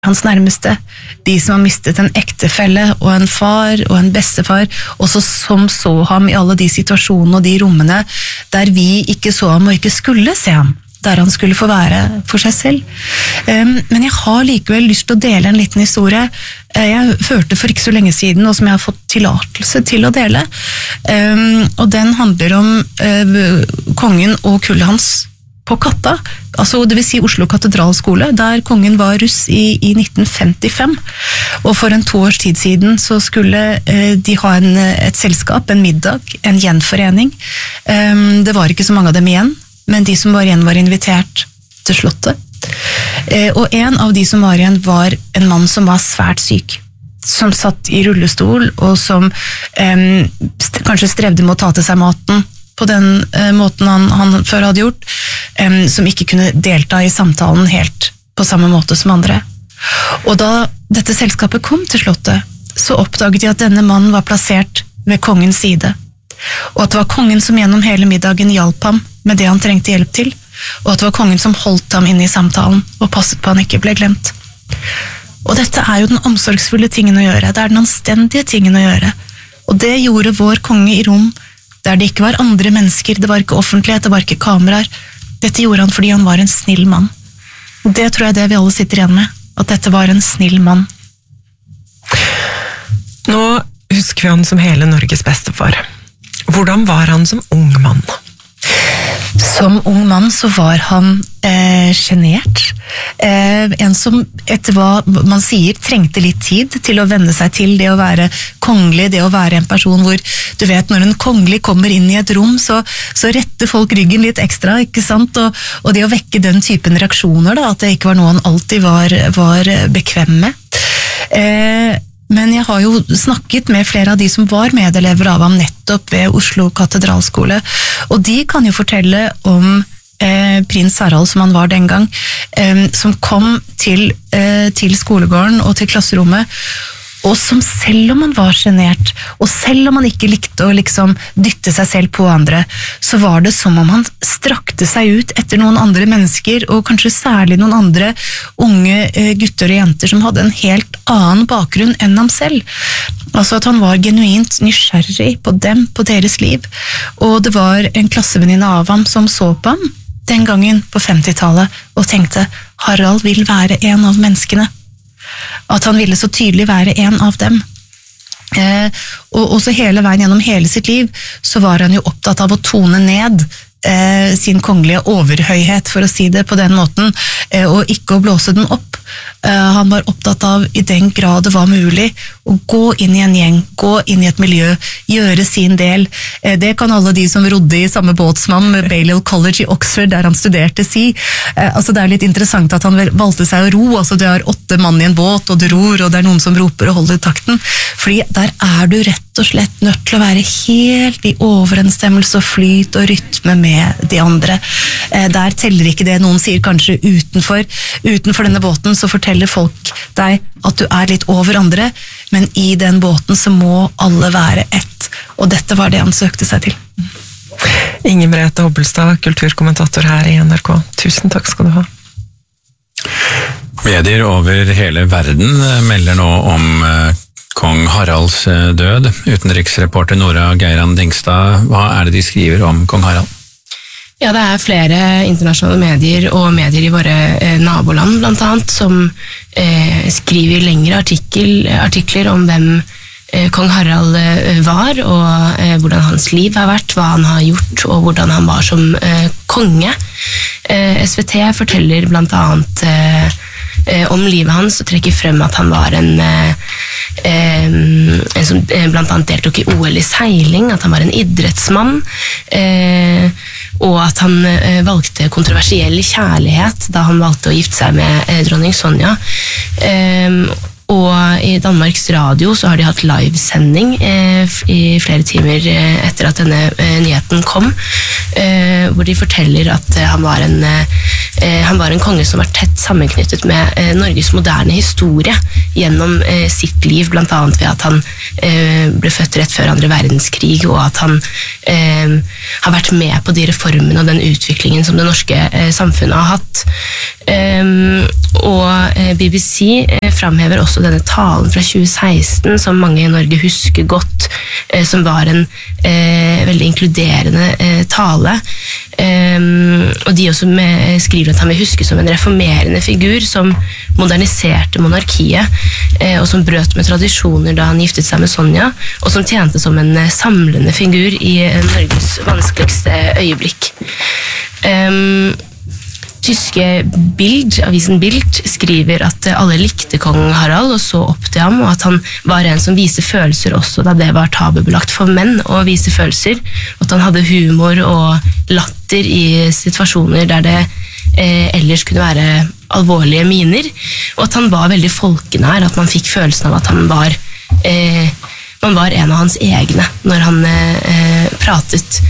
hans nærmeste, de som har mistet en ektefelle og en far og en bestefar, og som så ham i alle de situasjonene og de rommene der vi ikke så ham og ikke skulle se ham, der han skulle få være for seg selv. Men jeg har likevel lyst til å dele en liten historie jeg hørte for ikke så lenge siden, og som jeg har fått tillatelse til å dele, og den handler om kongen og kullet hans på Katta, altså det vil si Oslo katedralskole, der kongen var russ i 1955, og for 2 års tid siden så skulle de ha et selskap, en middag, en gjenforening. Det var ikke så mange av dem igjen, men de som var igjen var invitert til slottet. Og en av de som var igjen var en mann som var svært syk, som satt i rullestol, og som kanskje strevde med å ta til seg maten på den måten han før hadde gjort, som ikke kunne delta i samtalen helt på samme måte som andre. Og da dette selskapet kom til slottet, så oppdaget de at denne mannen var plassert ved kongens side, og at det var kongen som gjennom hele middagen hjalp ham med det han trengte hjelp til, og at det var kongen som holdt ham inne i samtalen og passet på han ikke ble glemt. Og dette er jo den omsorgsfulle tingen å gjøre, det er den anstendige tingen å gjøre, og det gjorde vår konge i Rom, der det ikke var andre mennesker, det var ikke offentlighet, det var ikke kameraer. Dette gjorde han fordi han var en snill mann. Og det tror jeg det vi alle sitter igjen med, at dette var en snill mann. Nå husker vi han som hele Norges bestefar. Hvordan var han som ung mann? Som ung mann så var han genert. En som etter hva man sier trengte litt tid til å venne seg til det å være kongelig, det å være en person hvor du vet når en kongelig kommer inn i et rom så retter folk ryggen litt ekstra, ikke sant? Og det å vekke den typen reaksjoner da, at det ikke var noe han alltid var bekvem med. Men jeg har jo snakket med flere av de som var medelever av ham nettopp ved Oslo katedralskole, og de kan jo fortelle om prins Harald som han var den gang, som kom til skolegården og til klasserommet, og som selv om han var genert, og selv om han ikke likte å liksom dytte seg selv på andre, så var det som om han strakte seg ut etter noen andre mennesker, og kanskje særlig noen andre unge gutter og jenter som hadde en helt annen bakgrunn enn ham selv. Altså at han var genuint nysgjerrig på dem, på deres liv, og det var en klassevenninne av ham som så på ham den gangen på 50-tallet, og tenkte, Harald vil være en av menneskene. At han ville så tydelig være en av dem. Og også hele veien gjennom hele sitt liv så var han jo opptatt av å tone ned sin kongelige overhøyhet, for å si det på den måten, og ikke å blåse den opp. Han var opptatt av, i den grad det var mulig, å gå inn i en gjeng, gå inn i et miljø, gjøre sin del. Det kan alle de som rodde i samme båt som ham, Balliol College i Oxford, der han studerte, si. Altså det er litt interessant at han valgte seg å ro, altså det er 8 mann i en båt, og du ror, og det er noen som roper og holder takten, fordi der er du rett og slett nødt til å være helt i overensstemmelse og flyt og rytme med de andre. Der teller ikke det noen sier kanskje utenfor denne båten, så forteller folk deg at du er litt over andre, men i den båten så må alle være ett, og dette var det han søkte seg til. Inger Merete Hobbelstad, kulturkommentator her i NRK. Tusen takk skal du ha. Medier over hele verden melder nå om kong Haralds død. Utenriksreporter Nora Geiran Dingstad, hva er det de skriver om kong Harald? Ja, det er flere internasjonale medier og medier i våre naboland blant annet som skriver lengre artikler om hvem kong Harald var og hvordan hans liv har vært, hva han har gjort og hvordan han var som konge. SVT forteller blant annet om livet hans og trekker frem at han var en som blant annet deltok i OL i seiling, at han var en idrettsmann, og at han valgte kontroversiell kjærlighet da han valgte å gifte seg med dronning Sonja. Og i Danmarks Radio så har de hatt livesending i flere timer etter at denne nyheten kom, hvor de forteller at han var en han var en konge som var tett sammenknyttet med Norges moderne historie gjennom sitt liv, blant annet ved at han ble født rett før andre verdenskrig, og at han har vært med på de reformene og den utviklingen som det norske samfunnet har hatt. Og BBC framhever også denne talen fra 2016 som mange i Norge husker godt, som var en veldig inkluderende tale, og de også skriver at han vil huske som en reformerende figur som moderniserte monarkiet, og som brøt med tradisjoner da han giftet seg med Sonja, og som tjente som en samlende figur i Norges vanskeligste øyeblikk. Tyske avisen Bild skriver at alle likte kong Harald og så opp til ham, og at han var en som viste følelser også da det var tabubelagt for menn å vise følelser, og at han hadde humor og latter i situasjoner der det ellers kunne være alvorlige miner, og at han var veldig folkenær, at man fikk følelsen av at man var en av hans egne når han pratet.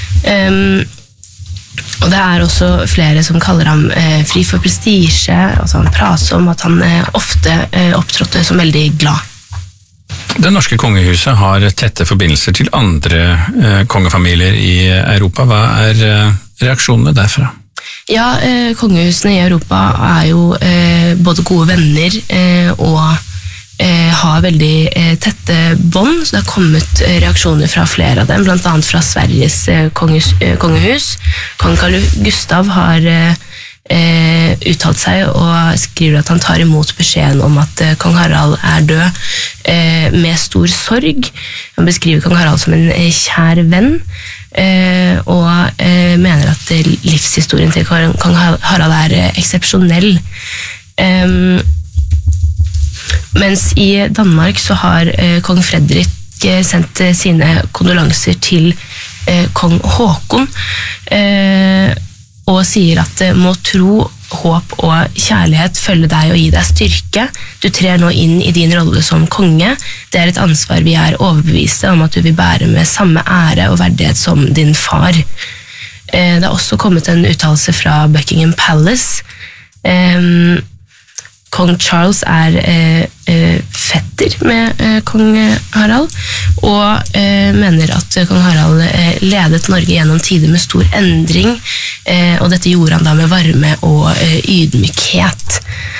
Og det er også flere som kaller ham fri for prestisje, altså han prater om at han ofte opptrådte som veldig glad. Det norske kongehuset har tette forbindelser til andre kongefamilier i Europa. Hva er reaksjonene derfra? Ja, kongehusene i Europa er jo både gode venner og har veldig tette bånd, så det har kommet reaksjoner fra flere av dem, blant annet fra Sveriges kongehus. Kong Carl Gustav har uttalt seg og skriver at han tar imot beskjeden om at kong Harald er død med stor sorg. Han beskriver kong Harald som en kjær venn, og mener at livshistorien til kong Harald er eksepsjonell. Mens i Danmark så har kong Fredrik sendt sine kondolanser til kong Håkon, og sier at må tro, håp og kjærlighet følge deg og gi deg styrke. Du trer nå inn i din rolle som konge. Det er et ansvar vi er overbeviste om at du vil bære med samme ære og verdighet som din far. Det har også kommet en uttalelse fra Buckingham Palace. Kong Charles er fetter med kong Harald, og mener at kong Harald ledet Norge gjennom tider med stor endring, og dette gjorde han da med varme og ydmykhet.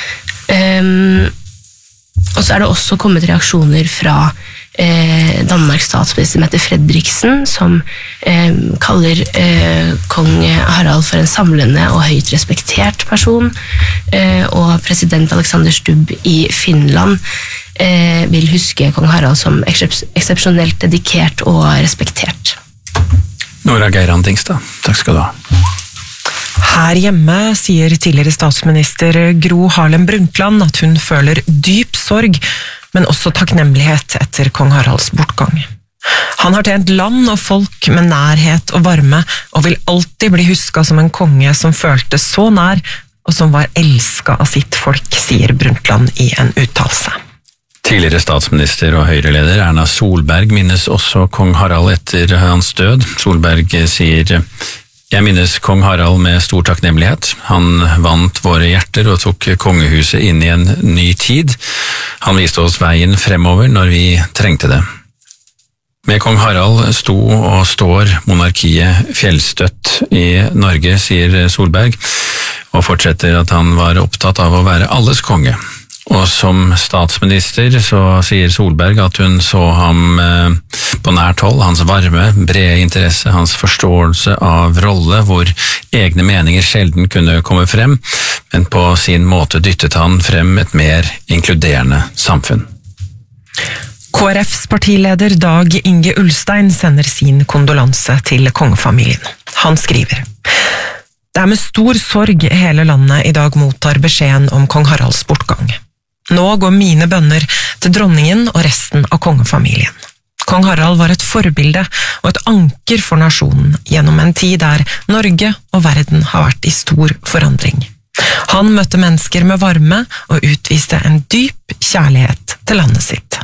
Og så er det også kommet reaksjoner fra Danmarks statsminister Mette Fredriksen, som kaller kong Harald for en samlende og høyt respektert person, og president Alexander Stubb i Finland vil huske kong Harald som eksepsjonelt dedikert og respektert. Nora Geirand Dingstad, takk skal du ha. Her hjemme sier tidligere statsminister Gro Harlem Brundtland at hun føler dyp sorg, men også takknemlighet etter kong Haralds bortgang. Han har tjent land og folk med nærhet og varme, og vil alltid bli husket som en konge som følte så nær, og som var elsket av sitt folk, sier Brundtland i en uttalelse. Tidligere statsminister og høyreleder Erna Solberg minnes også kong Harald etter hans død. Solberg sier: Jeg minnes kong Harald med stor takknemlighet. Han vant våre hjerter og tok kongehuset inn i en ny tid. Han viste oss veien fremover når vi trengte det. Med kong Harald sto og står monarkiet fjellstøtt i Norge, sier Solberg, og fortsetter at han var opptatt av å være alles konge. Og som statsminister så sier Solberg at hun så ham på nært hold, hans varme, brede interesse, hans forståelse av rolle, hvor egne meninger sjelden kunne komme frem, men på sin måte dyttet han frem et mer inkluderende samfunn. KrFs partileder Dag Inge Ulstein sender sin kondolanse til kongefamilien. Han skriver: Det er med stor sorg hele landet i dag mottar beskjeden om kong Haralds bortgang. Nå går mine bønner til dronningen og resten av kongefamilien. Kong Harald var et forbilde og et anker for nasjonen gjennom en tid der Norge og verden har vært i stor forandring. Han møtte mennesker med varme og utviste en dyp kjærlighet til landet sitt.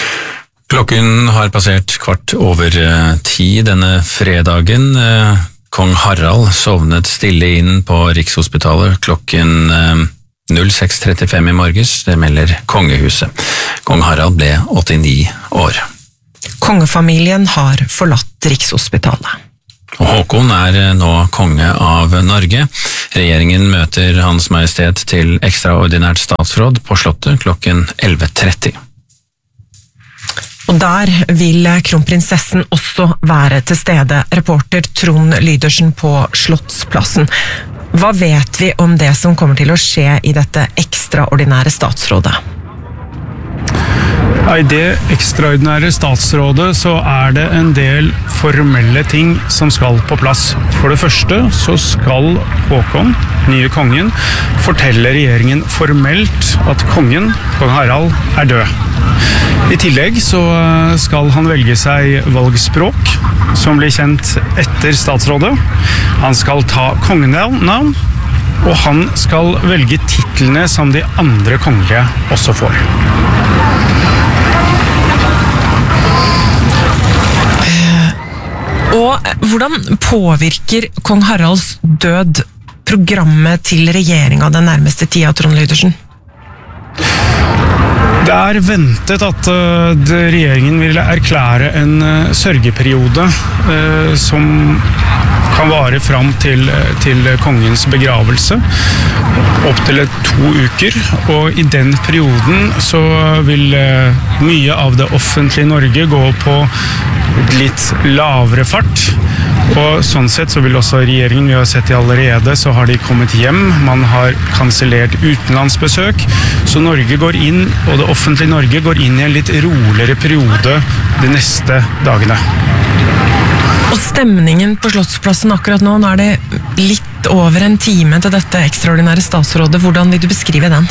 Klokken har passert 10:15 denne fredagen. kong Harald sovnet stille inn på Rikshospitalet klokken 06:35 i morges, det melder kongehuset. Kong Harald ble 89 år. Kongefamilien har forlatt Rikshospitalet. Og Håkon nå konge av Norge. Regjeringen møter Hans Majestet til ekstraordinært statsråd på Slottet klokken 11:30. Og der vil kronprinsessen også være til stede, reporter Trond Lydersen på Slottsplassen. Hva vet vi om det som kommer til å skje i dette ekstraordinære statsrådet? I det ekstraordinære statsrådet så det en del formelle ting som skal på plass. For det første så skal Håkon, nye kongen, fortelle regjeringen formelt at kong Harald død. I tillegg så skal han velge seg valgspråk, som blir kjent etter statsrådet. Han skal ta kongenavn, og han skal velge titlene som de andre kongelige også får. Og hvordan påvirker kong Haralds død programmet til regjeringen den nærmeste tida, Trond Lydersen? Det ventet at regjeringen ville erklære en sørgeperiode som kan vare fram til kongens begravelse, opp til 2 uker, og i den perioden så vil mye av det offentlige Norge gå på litt lavere fart, og sånn sett så vil også regjeringen, vi har sett det allerede, så har de kommet hjem, man har kansellert utenlandsbesøk, så Norge går inn, og det offentlige Norge går inn i en litt roligere periode de neste dagene. Og stemningen på Slottsplassen akkurat nå det litt over en time til dette ekstraordinære statsrådet. Hvordan vil du beskrive den?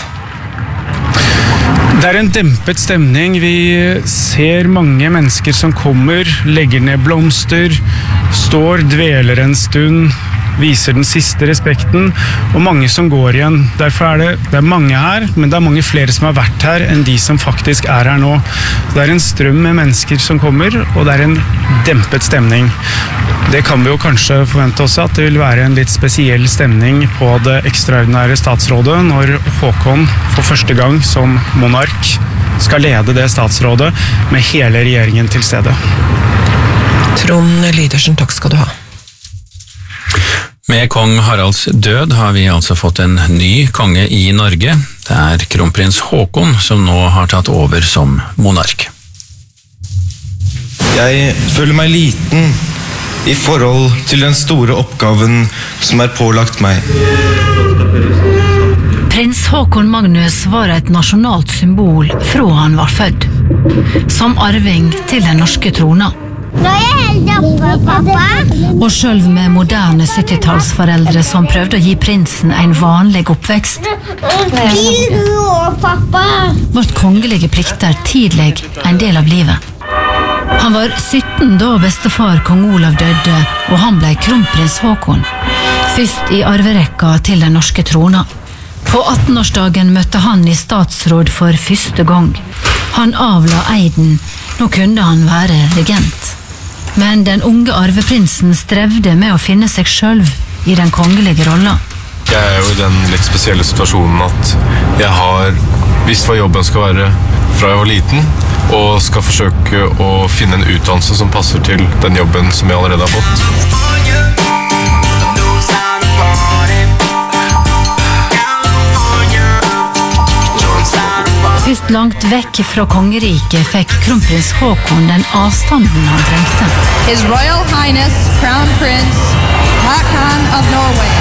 Det en dempet stemning. Vi ser mange mennesker som kommer, legger ned blomster, står, dveler en stund, viser den siste respekten, og mange som går igjen. Derfor det mange her, men det mange flere som har vært her enn de som faktisk her nå. Det en strøm med mennesker som kommer, og det en dempet stemning. Det kan vi jo kanskje forvente også, at det vil være en litt spesiell stemning på det ekstraordinære statsrådet, når Håkon for første gang som monark skal lede det statsrådet med hele regjeringen til stede. Trond Lydersen, takk skal du ha. Med kong Haralds død har vi altså fått en ny konge i Norge. Det kronprins Håkon som nå har tatt over som monark. Jeg føler meg liten i forhold til den store oppgaven som pålagt meg. Prins Håkon Magnus var et nasjonalt symbol fra han var født, som arving til den norske trona. Nå helt oppe, pappa. Og selv med moderne 70-tallsforeldre som prøvde å gi prinsen en vanlig oppvekst, Vil du også, pappa? ble kongelige plikter tidlig en del av livet. Han var 17 da bestefar kong Olav døde, og han ble kronprins Håkon, først i arverekka til den norske trona. På 18-årsdagen møtte han i statsråd for første gang. Han avla eiden, nå kunne han være regent. Men den unge arveprinsen strevde med å finne seg selv i den kongelige rollen. Jeg jo i den litt spesielle situasjonen at jeg har visst hva jobben skal være fra jeg var liten, og skal forsøke å finne en utdannelse som passer til den jobben som jeg allerede har fått. Først langt vekk fra kongeriket fikk kronprins Håkon den avstanden han trengte. His Royal Highness Crown Prince Haakon of Norway.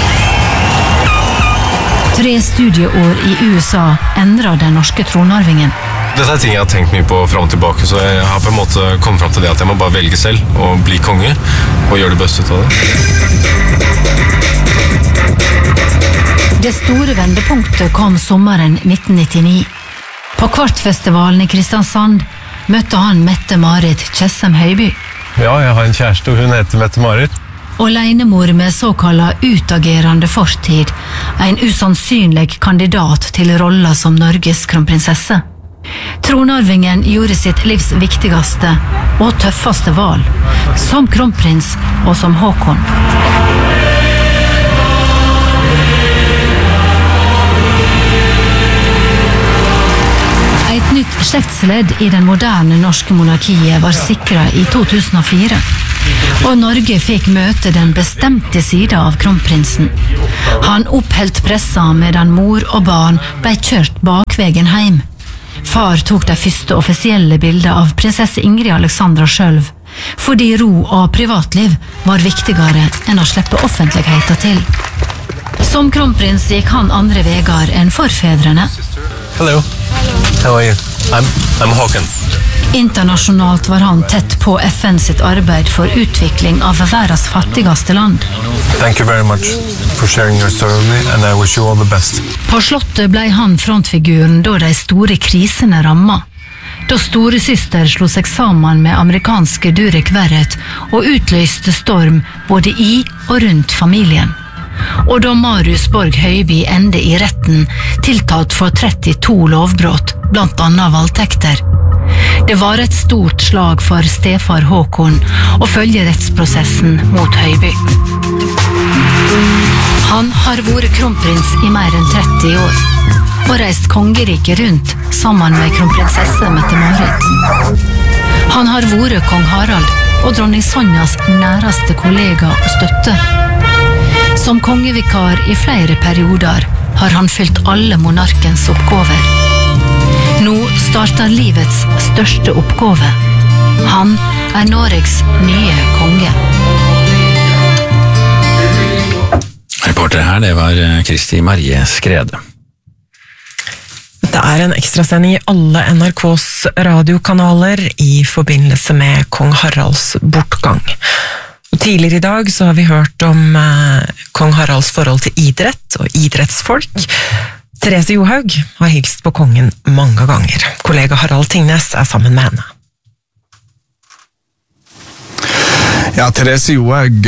3 studieår i USA endret den norske tronarvingen. Dette ting jeg har tenkt mye på frem og tilbake, så jeg har på en måte kommet frem til det at jeg må bare velge selv og bli konge, og gjøre det beste ut av det. Det store vendepunktet kom sommeren 1999. På Kvartfestivalen i Kristiansand møtte han Mette-Marit Tjessem-Høiby. Ja, jeg har en kjæreste, og hun heter Mette-Marit. Og leinemor med såkalla utagerende fortid, en usannsynlig kandidat til rolla som Norges kronprinsesse. Tronarvingen gjorde sitt livs viktigste og tøffeste valg, som kronprins og som Håkon. Et nytt slektsledd i den moderne norske monarkiet var sikret i 2004, og Norge fikk møte den bestemte siden av kronprinsen. Han oppholdt pressa medan mor og barn ble kjørt bakvegen hjem. Far tok det første offisielle bildet av prinsesse Ingrid Alexandra selv, fordi ro og privatliv var viktigere enn å slippe offentligheten til. Som kronprins gikk han andre vegar enn forfedrene. Hello. How are you? I'm Håkon. Internasjonalt var han tett på FN sitt arbeid for utvikling av verdens fattigste land. Thank you very much for sharing your story with me, and I wish you all the best. På slottet ble han frontfiguren da de store krisene rammet. Da storesøster slo seg sammen med amerikanske Durek Verrett og utløste storm både i og rundt familien. Og da Marius Borg Høiby ende i retten, tiltalt for 32 lovbrott, blant annet voldtekter. Det var et stort slag for stefar Håkon å følge rettsprosessen mot Høiby. Han har vært kronprins i mer enn 30 år, og reist kongeriket rundt sammen med kronprinsesse Mette-Marit. Han har vært kong Harald og dronning Sonjas næreste kollega og støtte. Som kongevikar i flere perioder har han fylt alle monarkens oppgaver. Nå starter livets største oppgave. Han er Norges nye konge. Reporter her, det var Kristi Marie Skrede. Det er en ekstrasending i alle NRKs radiokanaler i forbindelse med kong Haralds bortgang. Tidligere i dag så har vi hørt om kong Haralds forhold til idrett og idrettsfolk. Therese Johaug har hilst på kongen mange ganger. Kollega Harald Tingnes er sammen med henne. Ja, Therese Johaug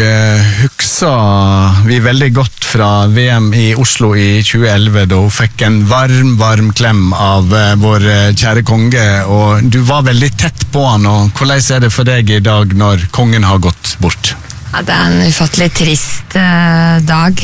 husker vi veldig godt fra VM i Oslo i 2011, da hun fikk en varm klem av vår kjære konge, og du var veldig tett på han, og hvordan er det for deg i dag når kongen har gått bort? Ja, det er en ufattelig trist dag.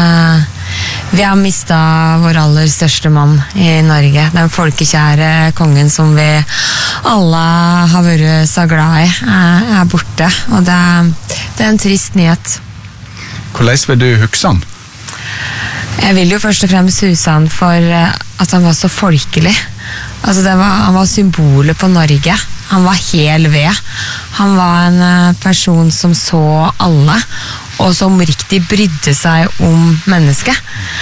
Vi har mistet vår aller største mann i Norge. Den folkekjære kongen som vi alle har vært så glad i, er borte. Og det er en trist nyhet. Hvordan vil du huske han? Jeg vil jo først og fremst huske han for at han var så folkelig. Altså han var symbolet på Norge. Han var hel ved. Han var en person som så alle, og som riktig brydde seg om mennesket.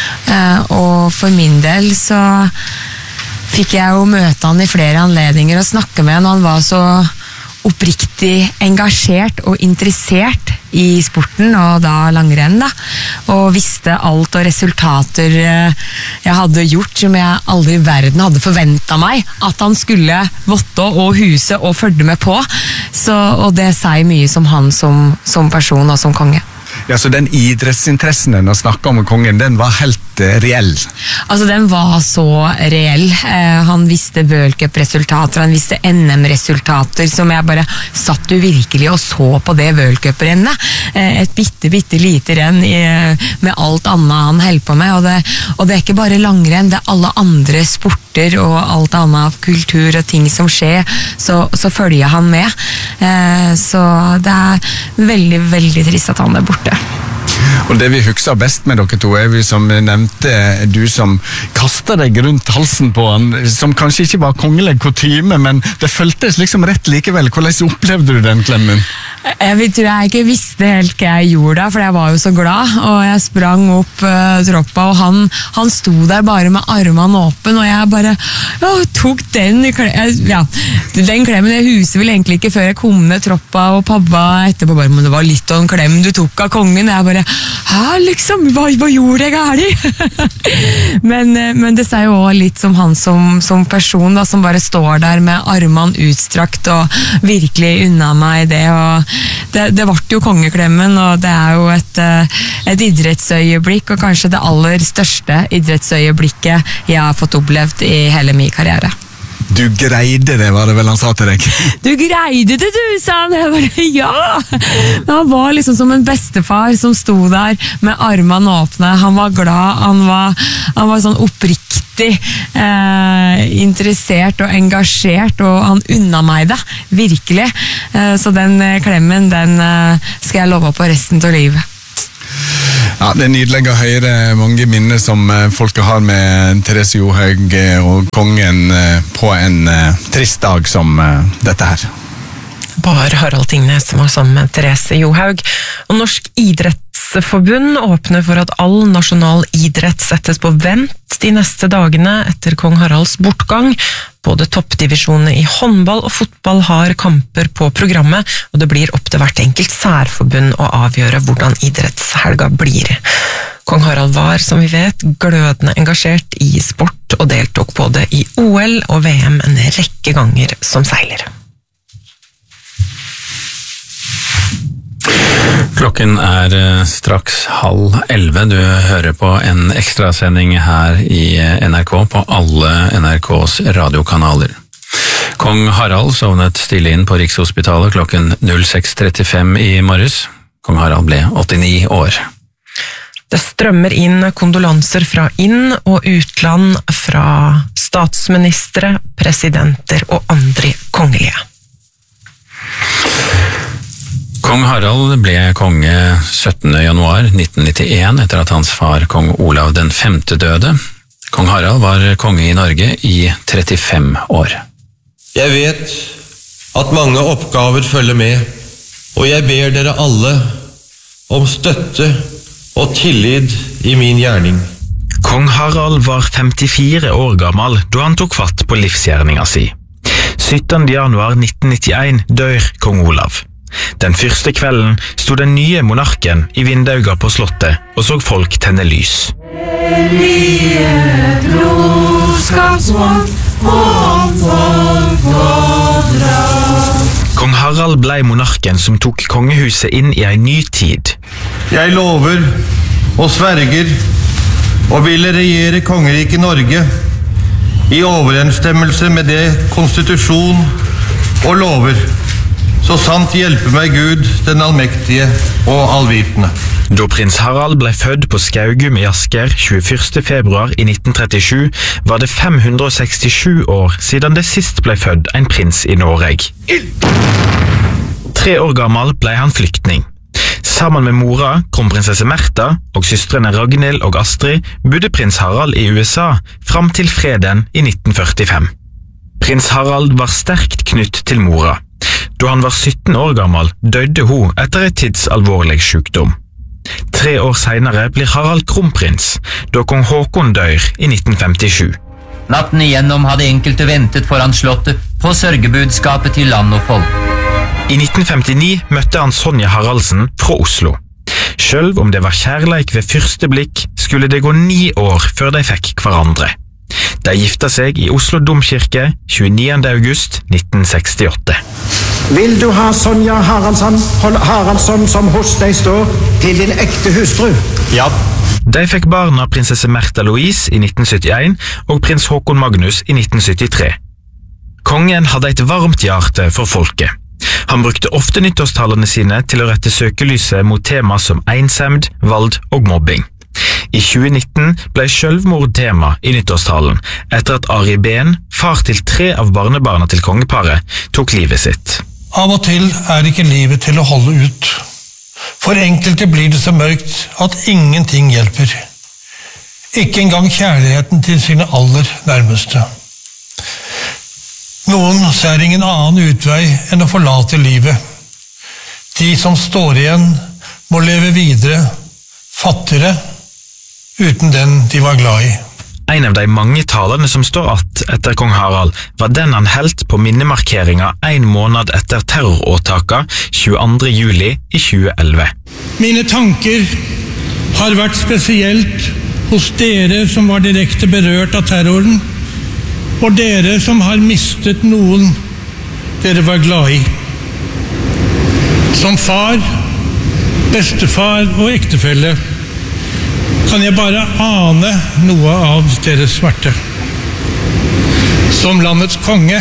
Og for min del så fikk jeg jo møte han i flere anledninger og snakke med han, og han var så oppriktig engasjert og interessert i sporten, og da langrenn da, og visste alt og resultater jeg hadde gjort som jeg aldri i verden hadde forventet meg at han skulle votte og huse og følge med på, og det sier mye som han som person og som konge. Ja, så den idrettsinteressen den å snakke om kongen, den var helt reell? Altså, den var så reell. Han visste World Cup-resultater, han visste NM-resultater, som jeg bare satt jo virkelig og så på det World Cup-rennet. Et bitte lite renn med alt annet han holdt på med, og det er ikke bare langrenn, det er alle andre sporter og alt annet kultur og ting som skjer, så følger han med. Så det er veldig, veldig trist at han er borte. Og det vi husker best med dere to er vi som nevnte, du som kastet deg rundt halsen på han, som kanskje ikke var kongelig kutyme, men det føltes liksom rett likevel. Hvordan opplevde du den klemmen? Jeg tror jeg ikke visste helt hva jeg gjorde da, for jeg var jo så glad, og jeg sprang opp troppa, og han sto der bare med armene åpen, og jeg bare tok den klemmen. Jeg huset vel egentlig ikke før jeg kom ned troppa, og pappa etterpå bare, men det var litt av en klem du tok av kongen. Jeg bare, liksom, hva gjorde jeg gærlig? men det sier jo også litt som han som person da, som bare står der med armene utstrakt og virkelig unna meg det, og det ble jo kongeklemmen, og det er jo et idrettsøyeblikk, og kanskje det aller største idrettsøyeblikket jeg har fått opplevd i hele min karriere. Du greide det, var det vel han sa til deg? Du greide det, du, sa han. Jeg bare, ja! Han var liksom som en bestefar som sto der med armene åpne. Han var glad, han var sånn oppriktig interessert og engasjert, og han unna meg det, virkelig. Så den klemmen, den skal jeg love på resten av livet. Ja, det nydelig å høre mange minner som folket har med Therese Johaug og kongen på en trist dag som dette her. Bar Harald Tingnes som var sammen med Therese Johaug. Og Norsk Idrettsforbund åpner for at all nasjonal idrett settes på vent de neste dagene etter kong Haralds bortgang. Både toppdivisjonene i håndball og fotball har kamper på programmet, og det blir opp til hvert enkelt særforbund å avgjøre hvordan idrettshelga blir. Kong Harald var, som vi vet, glødende engasjert i sport og deltok både i OL og VM en rekke ganger som seiler. Klokken straks 10:30. Du hører på en ekstrasending her i NRK på alle NRKs radiokanaler. Kong Harald sovnet stille inn på Rikshospitalet klokken 06:35 i morges. Kong Harald ble 89 år. Det strømmer inn kondolanser fra inn- og utland fra statsministre, presidenter og andre kongelige. Kong Harald ble konge 17. januar 1991 etter at hans far kong Olav den 5. døde. Kong Harald var konge i Norge i 35 år. Jeg vet at mange oppgaver følger med, og jeg ber dere alle om støtte og tillit i min gjerning. Kong Harald var 54 år gammel da han tok fatt på livsgjerninga si. 17. januar 1991 dør kong Olav. Den første kvelden stod den nye monarken i vindauga på slottet og så folk tenne lys. Kong Harald ble monarken som tok kongehuset inn i en ny tid. Jeg lover og sverger og ville regjere kongeriket Norge i overensstemmelse med det konstitusjon og lover. Så sant hjelper meg Gud, den allmektige og allvitende. Da prins Harald ble født på Skaugum i Asker 21. februar i 1937, var det 567 år siden det sist ble født en prins i Norge. 3 år gammel ble han flyktning. Sammen med mora, kronprinsesse Märtha og søstrene Ragnhild og Astrid bodde prins Harald i USA fram til freden i 1945. Prins Harald var sterkt knytt til mora. Da han var 17 år gammel, døde hun etter et tidsalvorlig sykdom. 3 år senere blir Harald kronprins, da kong Håkon dør i 1957. Natten igjennom hadde enkelte ventet foran slottet på sørgebudskapet til land og folk. I 1959 møtte han Sonja Haraldsen fra Oslo. Selv om det var kjærleik ved første blikk, skulle det gå 9 år før de fikk hverandre. De gifta seg i Oslo Domkirke 29. august 1968. Vil du ha Sonja Haraldsson som hos deg står til din ekte hustru? Ja. De fikk barn av prinsesse Märtha Louise i 1971 og prins Håkon Magnus i 1973. Kongen hadde et varmt hjerte for folket. Han brukte ofte nyttårstalene sine til å rette søkelyset mot tema som ensemd, vald og mobbing. I 2019 ble selvmord tema i nyttårstalen etter at Ari Behn, far til 3 av barnebarna til kongeparet, tok livet sitt. Av og til ikke livet til å holde ut. For enkelte blir det så mørkt at ingenting hjelper. Ikke engang kjærligheten til sine aller nærmeste. Noen ser ingen annen utvei enn å forlate livet. De som står igjen må leve videre, fattigere, uten den de var glad i. En av de mange talene som står att etter kong Harald var den han helt på minnemarkeringa 1 måned etter terroråtaka 22. juli i 2011. Mine tanker har vært spesielt hos dere som var direkte berørt av terroren, og dere som har mistet noen dere var glad i. Som far, bestefar og ektefelle kan jeg bare ane noe av deres smerte. Som landets konge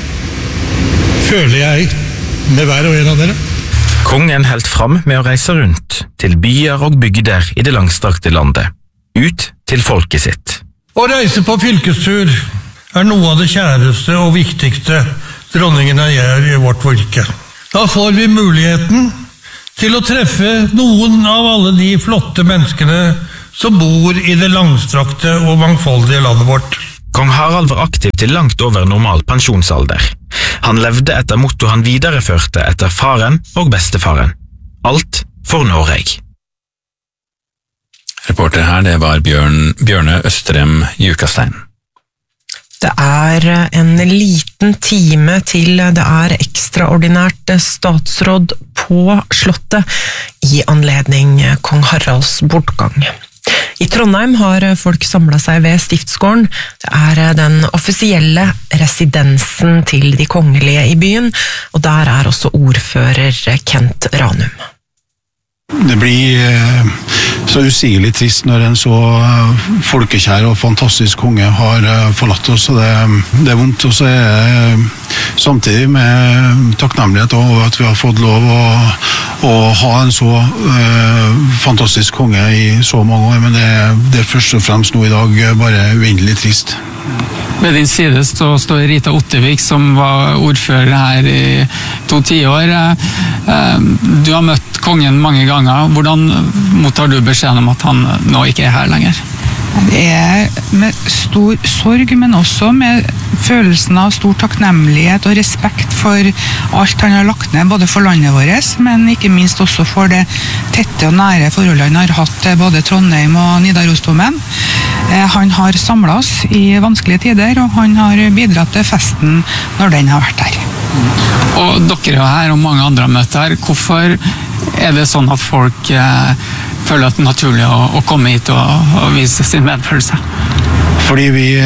føler jeg med hver og en av dere. Kongen helt fram med å reise rundt til byer og bygder i det langstrakte landet, ut til folket sitt. Å reise på fylkestur noe av det kjæreste og viktigste dronningene gjør i vårt virke. Da får vi muligheten til å treffe noen av alle de flotte menneskene som bor i det langstrakte og mangfoldige landet vårt. Kong Harald var aktiv til langt over normal pensjonsalder. Han levde etter motto han videreførte etter faren og bestefaren. Alt for Norge. Reporter her, det var Bjørne Østrem Jukastein. Det er en liten time til det er ekstraordinært statsråd på Slottet i anledning kong Haralds bortgang. I Trondheim har folk samlet seg ved Stiftsgården. Det er den offisielle residensen til de kongelige i byen, og der er også ordfører Kent Ranum. Det blir så usigelig trist når en så folkekjær og fantastisk konge har forlatt oss, og det er vondt. Og så er det samtidig med takknemlighet over at vi har fått lov å ha en så fantastisk konge i så mange år, men det er først og fremst nå i dag bare uendelig trist. Ved din side står Rita Ottervik, som var ordfører her i 2 tiår. Du har møtt kongen mange ganger. Hvordan mottar du beskjeden om at han nå ikke er her lenger? Det er med stor sorg, men også med følelsen av stor takknemlighet og respekt for alt han har lagt ned, både for landet vårt, men ikke minst også for det tette og nære forholdet han har hatt til både Trondheim og Nidarosdomen. Han har samlet oss i vanskelige tider, og han har bidratt til festen når den har vært her. Og dere er her, og mange andre har møtt her. Hvorfor er det sånn at folk føler at det er naturlig å komme hit og vise sin medfølelse? Fordi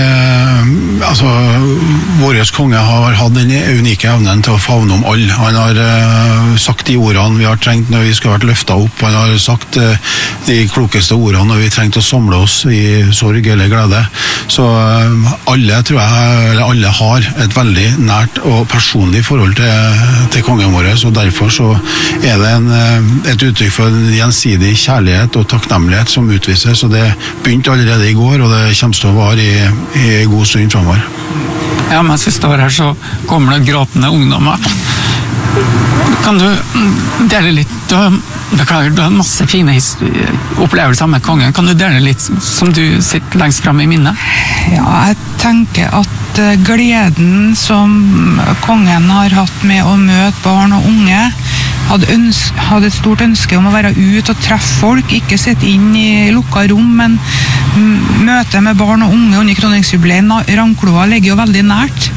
våres konge har hatt den unike evnen til å favne om alle. Han har sagt de ordene vi har trengt når vi skal ha vært løftet opp. Han har sagt de klokeste ordene når vi trengte å samle oss i sorg eller glede. Så alle har et veldig nært og personlig forhold til kongen vår, og derfor så er det et uttrykk for en gjensidig kjærlighet og takknemlighet som utvises, og det begynte allerede i går, og det kommer til å vare i god stund fremover. Ja, mens vi står her så kommer det gråtende ungdommer. Kan du dele litt, du har masse fine opplevelser med kongen, kan du dele litt som du sitter lengst frem i minnet? Ja, jeg tenker at gleden som kongen har hatt med å møte barn og unge, hadde et stort ønske om å være ut og treffe folk, ikke sitte inn i lukket rom, men møte med barn og unge under kroningsjubileet. Ramkloa ligger jo veldig nært.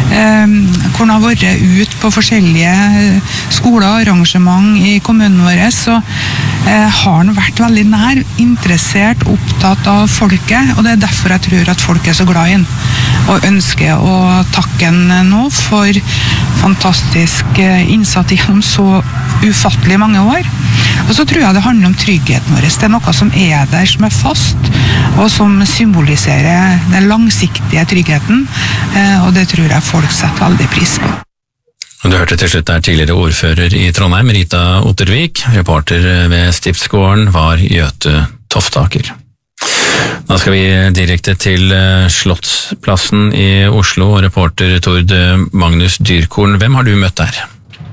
Hvor han har vært ut på forskjellige skoler og arrangement i kommunen vår, så har han vært veldig nær, interessert, opptatt av folket, og det er derfor jeg tror at folk er så glad i han, og ønsker å takke han nå for fantastisk innsats gjennom så ufattelig mange år. Og så tror jeg det handler om tryggheten vår. Det er noe som er der, som er fast, og som symboliserer den langsiktige tryggheten, og det tror jeg folk setter veldig pris på. Du hørte til slutt der tidligere ordfører i Trondheim, Rita Ottervik. Reporter ved Stiftsgården var Gjøte Toftaker. Da skal vi direkte til Slottsplassen i Oslo, og reporter Tord Magnus Dyrkorn. Hvem har du møtt der?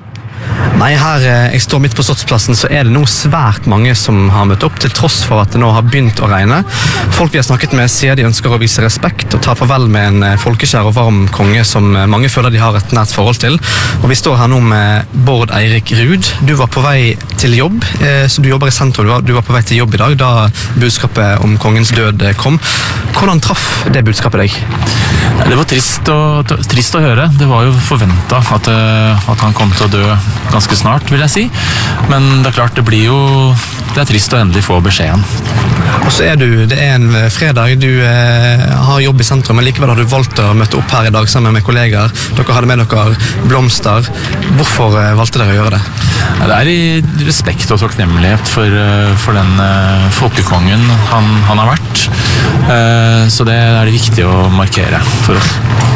Nei, her jeg står midt på Slottsplassen, så er det nå svært mange som har møtt opp, til tross for at det nå har begynt å regne. Folk vi har snakket med sier de ønsker å vise respekt og ta farvel med en folkekjær og varm konge som mange føler de har et nært forhold til. Og vi står her nå med Bård Eirik Ruud. Du var på vei til jobb, så du jobber i sentrum. Du var på vei til jobb i dag da budskapet om kongens død kom. Hvordan traff det budskapet deg? Det var trist å høre. Det var jo forventet at han kom til å dø ganske snart, vil jeg si. Men det er klart, det er trist å endelig få beskjeden. Og så det er en fredag, du har jobb i sentrum, men likevel har du valgt å møte opp her i dag sammen med kollegaer. Dere hadde med dere blomster. Hvorfor valgte dere å gjøre det? Det er i respekt og takknemlighet for den folkekongen han har vært. Så det er det viktig å markere for oss.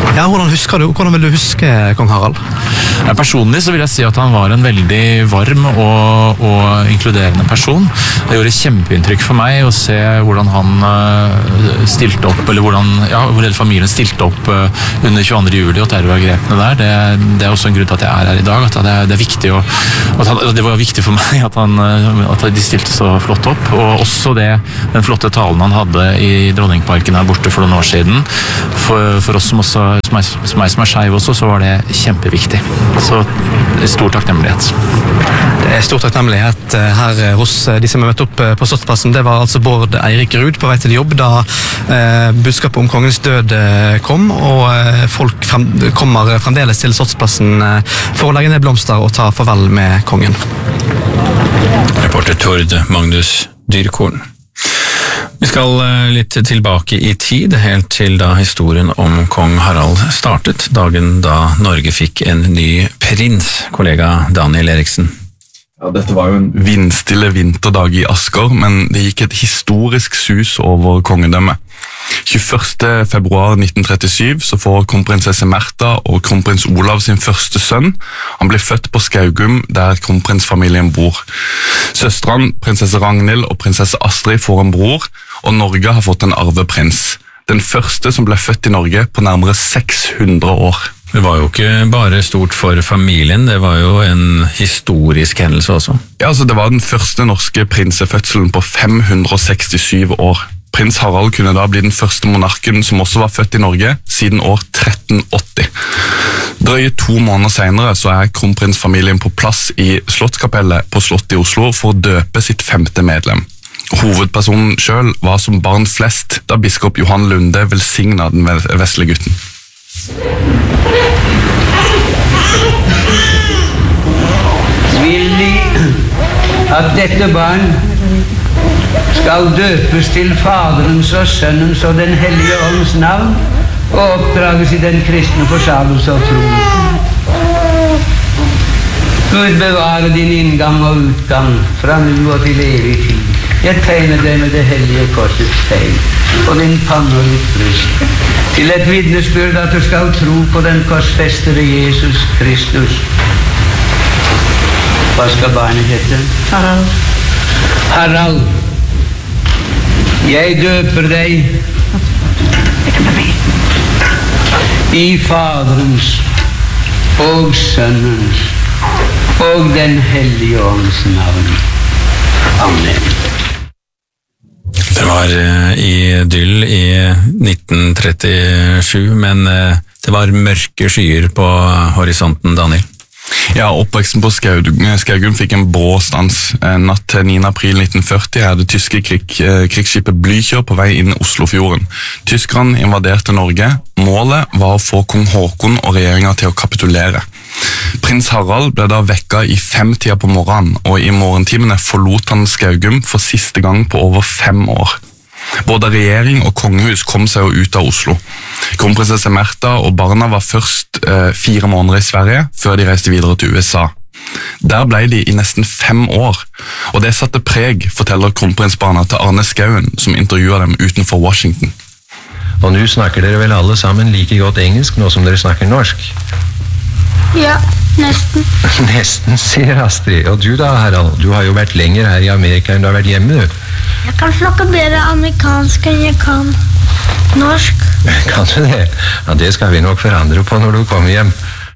Ja, hvordan vil du huske kong Harald? Personlig så vil jeg si at han var en veldig varm og inkluderende person. Det gjorde kjempeinntrykk for meg å se hvordan han stilte opp, eller hvordan hele familien stilte opp under 22. juli og terrorangrepene der. Det er også en grunn til at jeg er her i dag, at det er viktig det var viktig for meg at de stilte så flott opp, og også den flotte talen han hadde i Dronningparken her borte for noen år siden. For oss som meg som er skeiv også, så var det kjempeviktig. Så stor takknemlighet. Det er stor takknemlighet her hos de som har møtt opp på Slottsplassen. Det var altså Bård Eirik Ruud på vei til jobb da budskapet om kongens død kom, og folk kommer fremdeles til Slottsplassen for å legge ned blomster og ta farvel med kongen. Reporter Tord Magnus Dyrkorn. Vi skal litt tilbake i tid, helt til da historien om kong Harald startet, dagen da Norge fikk en ny prins, kollega Daniel Eriksen. Ja, dette var jo en vindstille vinterdag i Asker, men det gikk et historisk sus over kongedømmet. 21. februar 1937 så får kronprinsesse Märtha og kronprins Olav sin første sønn. Han blir født på Skaugum, der kronprinsfamilien bor. Søstrene, prinsesse Ragnhild og prinsesse Astrid får en bror, og Norge har fått en arveprins. Den første som ble født i Norge på nærmere 600 år. Det var jo ikke bare stort for familien, det var jo en historisk hendelse også. Ja, altså det var den første norske prinsefødselen på 567 år. Prins Harald kunne da bli den første monarken som også var født i Norge, siden år 1380. Drøye 2 måneder senere så er kronprinsfamilien på plass i Slottskapellet på Slottet i Oslo for å døpe sitt 5. medlem. Hovedpersonen selv var som barn flest da biskop Johan Lunde velsignet den vesle gutten. Vil De at dette barn skal døpes til Faderens og Sønnens og den hellige ånds navn og oppdrages i den kristne forsagelse og tro. Gud bevare din inngang og utgang fra nå og til evig tid. Jeg tegner deg med det hellige korsets tegn på din panne og ditt bryst, til et vitnesbyrd at du skal tro på den korsfestede Jesus Kristus. Hva skal barnet hete? Harald. Harald. Jeg døper deg i Faderens og Sønnens og den hellige ånds navn. Amen. Det var idyll i 1937, men det var mørke skyer på horisonten, Daniel. Ja, oppveksten på Skaugum fikk en brå stans. Natt til 9. april 1940 er det tyske krigsskipet Blücher på vei inn Oslofjorden. Tyskerne invaderte Norge. Målet var å få kong Håkon og regjeringen til å kapitulere. Prins Harald ble da vekket i 5-tida på morgenen, og i morgentimene forlot han Skaugum for siste gang på over 5 år. Både regjering og kongehus kom seg jo ut av Oslo. Kronprinsesse Märtha og barna var først 4 måneder i Sverige, før de reiste videre til USA. Der ble de i nesten 5 år, og det satte preg, forteller kronprinsbarna til Arne Skauen, som intervjuet dem utenfor Washington. Og nå snakker dere vel alle sammen like godt engelsk nå som dere snakker norsk? Ja, nesten. Nesten, sier Astrid. Og du da, Harald? Du har jo vært lenger her i Amerika enn du har vært hjemme, du. Jeg kan snakke bedre amerikansk enn jeg kan norsk. Kan du det? Ja, det skal vi nok forandre på når du kommer hjem.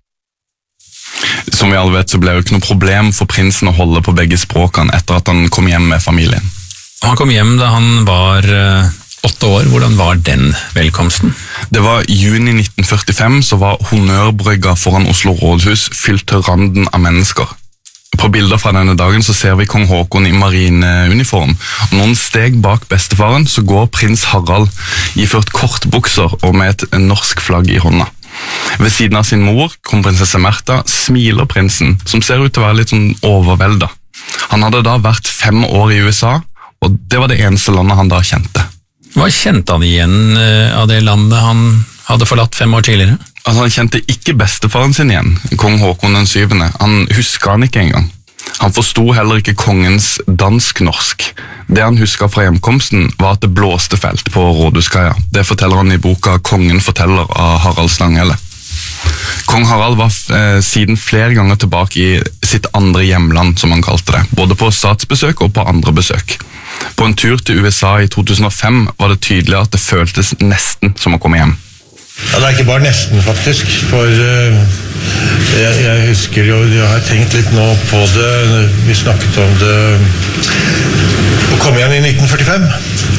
Som vi alle vet så ble det jo ikke noe problem for prinsen å holde på begge språkene etter at han kom hjem med familien. Han kom hjem da han var 8 år. Hvordan var den velkomsten? Det var juni 1945, så var Honnørbrygga foran Oslo rådhus fylt til randen av mennesker. På bilder fra denne dagen så ser vi kong Håkon i marineuniform. Noen steg bak bestefaren så går prins Harald iført kortbukser og med et norsk flagg i hånda. Ved siden av sin mor, kronprinsesse Märtha, smiler prinsen, som ser ut til å være litt sånn overveldet. Han hadde da vært 5 år i USA, og det var det eneste landet han da kjente. Hva kjente han igjen av det landet han hadde forlatt 5 år tidligere? Altså, han kjente ikke bestefaren sin igjen, kong Håkon den 7. Han husker han ikke engang. Han forstod heller ikke kongens dansk-norsk. Det han husket fra hjemkomsten var at det blåste felt på Rådhuskaia. Det forteller han i boka Kongen forteller av Harald Stanghelle. Kong Harald var siden flere ganger tilbake i sitt andre hjemland, som han kalte det, både på statsbesøk og på andre besøk. På en tur til USA i 2005 var det tydelig at det føltes nesten som å komme hjem. Ja, det ikke bare nesten faktisk, for jeg husker jo, jeg har tenkt litt nå på det, vi snakket om det å komme igjen i 1945.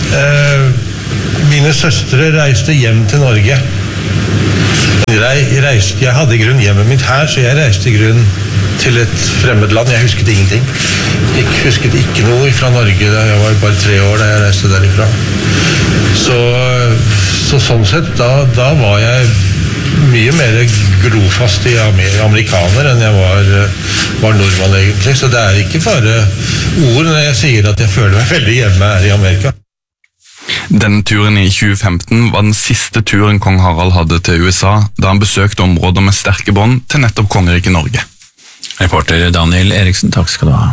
Mine søstre reiste hjem til Norge. Jeg hadde i grunn hjemmet mitt her, så jeg reiste i grunn til et fremmed land. Jeg husket ingenting. Jeg husket ikke noe fra Norge da jeg var bare 3 år da jeg reiste derifra. Så sånn sett, da var jeg mye mer grofast i amerikaner enn jeg var nordmann egentlig. Så det ikke bare ord når jeg sier at jeg føler meg veldig hjemme her i Amerika. Denne turen i 2015 var den siste turen kong Harald hadde til USA, da han besøkte områder med sterke bånd til nettopp kongeriket Norge. Reporter Daniel Eriksen, takk skal du ha.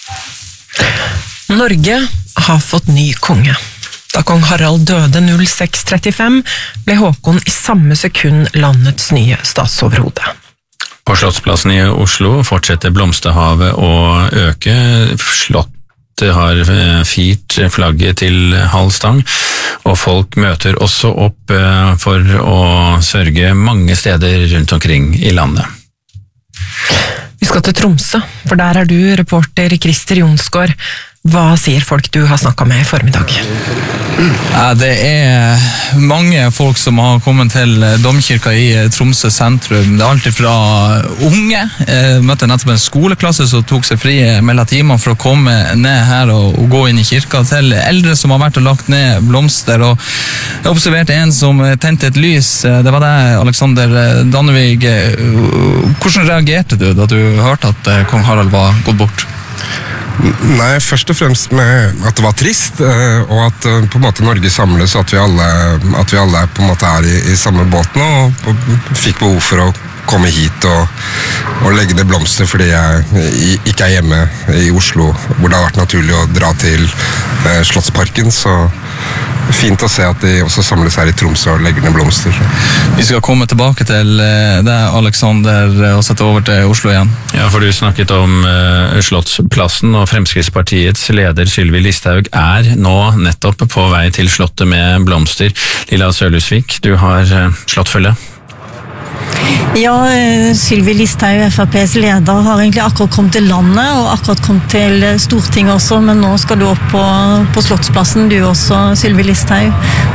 Norge har fått ny konge. Da kong Harald døde 0635, ble Håkon i samme sekund landets nye statsoverhode. På Slottsplassen i Oslo fortsetter blomsterhavet å øke. Slottet har firt flagget til halv stang, og folk møter også opp for å sørge mange steder rundt omkring i landet. Vi skal til Tromsø, for der du reporter Christer Jonsgaard. Hva sier folk du har snakket med i formiddag? Ja, det mange folk som har kommet til domkirka i Tromsø sentrum. Det alt fra unge. Jeg møtte nettopp en skoleklasse som tok seg fri mellom timer for å komme ned her og gå inn i kirka, til eldre som har vært og lagt ned blomster. Og jeg observerte en som tente et lys. Det var deg, Alexander Dannevig. Hvordan reagerte du da du hørte at kong Harald var gått bort? Nei, først og fremst med at det var trist, og at på en måte Norge samles, at vi alle på en måte i samme båten, og fikk behov for å komme hit og legge ned blomster, fordi jeg ikke hjemme i Oslo, hvor det har vært naturlig å dra til Slottsparken, så fint å se at de også samles her i Tromsø og legger ned blomster. Vi skal komme tilbake til deg, Alexander, og sette over til Oslo igjen. Ja, for du snakket om Slottsplassen, og Fremskrittspartiets leder Sylvi Listhaug nå nettopp på vei til Slottet med blomster. Lilla Sørlusvik, du har slottfølge. Ja, Sylvi Listhaug, FrPs leder, har egentlig akkurat kommet til landet, og akkurat kommet til Stortinget også, men nå skal du opp på Slottsplassen, du også, Sylvi Listhaug.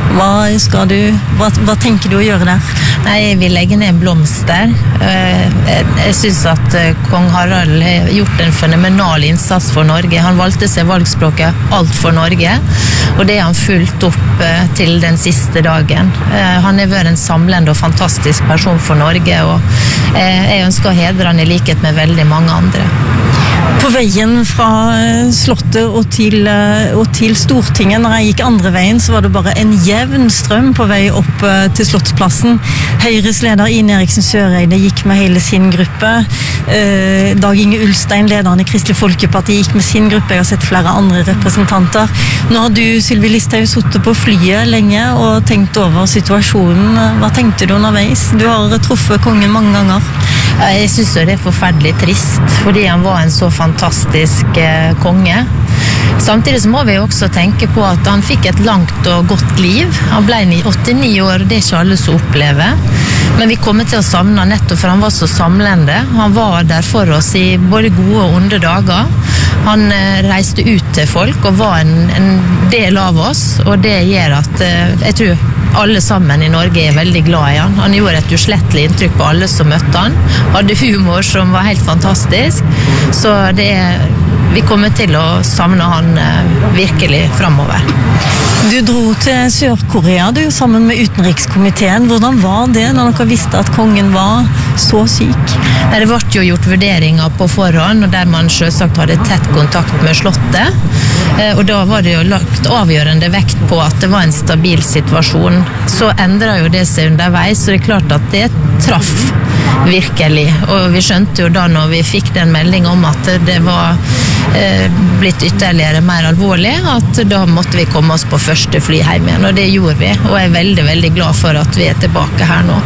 Hva tenker du å gjøre der? Nei, jeg vil legge ned blomster. Jeg synes at kong Harald har gjort en fenomenal innsats for Norge. Han valgte seg valgspråket Alt for Norge, og det har han fulgt opp til den siste dagen. Han har vært en samlende og fantastisk person for Norge, og jeg ønsker å hedre han i likhet med veldig mange andre. På veien fra Slottet og til Stortinget, når jeg gikk andre veien, så var det bare en jevn strøm på vei opp til Slottsplassen. Høyres leder Ine Eriksen Søreide gikk med hele sin gruppe. Dag Inge Ulstein, lederen i Kristelig Folkeparti, gikk med sin gruppe. Jeg har sett flere andre representanter. Nå har du, Sylvi Listhaug, sittet på flyet lenge og tenkt over situasjonen. Hva tenkte du underveis? Du har truffet kongen mange ganger. Jeg synes det forferdelig trist, fordi han var en så fantastisk konge. Samtidig så må vi også tenke på at han fikk et langt og godt liv. Han ble 89 år, det ikke alle som opplever. Men vi kommer til å savne han nettopp, for han var så samlende. Han var der for oss i både gode og onde dager. Han reiste ut til folk og var en del av oss, og det gjør at jeg tror alle sammen i Norge er veldig glad i han. Han gjorde et uslettelig inntrykk på alle som møtte han. Hadde humor som var helt fantastisk. Så vi kommer til å savne han virkelig fremover. Du dro til Sør-Korea sammen med utenrikskomiteen. Hvordan var det når dere visste at kongen var så syk? Det ble jo gjort vurderinger på forhånd, og der man selvsagt hadde tett kontakt med Slottet. Og da var det jo lagt avgjørende vekt på at det var en stabil situasjon. Så endret jo det seg underveis, så det er klart at det traff virkelig. Og vi skjønte jo da når vi fikk den meldingen om at det var blitt ytterligere mer alvorlig, at da måtte vi komme oss på første fly hjem igjen, og det gjorde vi. Og jeg er veldig, veldig glad for at vi er tilbake her nå.